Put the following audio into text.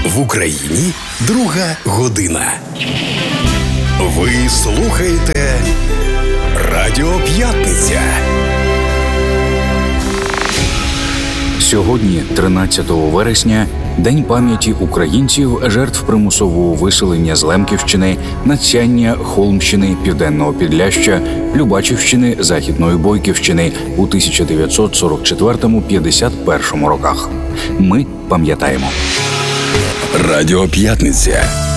В Україні друга година. Ви слухаєте Радіо П'ятниця. Сьогодні, 13 вересня, День пам'яті українців, жертв примусового виселення з Лемківщини, Надсяння, Холмщини, Південного Підляща, Любачівщини, Західної Бойківщини у 1944-51 роках. Ми пам'ятаємо. Радіо П'ятниця.